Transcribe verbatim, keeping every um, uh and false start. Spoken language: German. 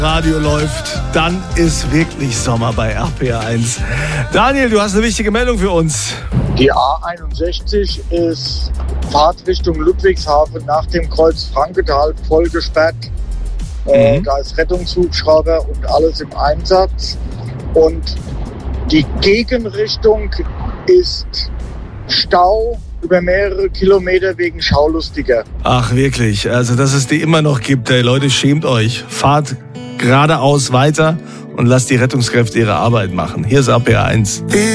Radio läuft, dann ist wirklich Sommer bei R P R eins. Daniel, du hast eine wichtige Meldung für uns. Die A einundsechzig ist Fahrtrichtung Ludwigshafen nach dem Kreuz Frankenthal voll gesperrt. Mhm. Äh, da ist Rettungshubschrauber und alles im Einsatz. Und die Gegenrichtung ist Stau über mehrere Kilometer wegen Schaulustiger. Ach wirklich, also dass es die immer noch gibt. Ey, Leute, schämt euch. Fahrt geradeaus weiter und lasst die Rettungskräfte ihre Arbeit machen. Hier ist R P R eins.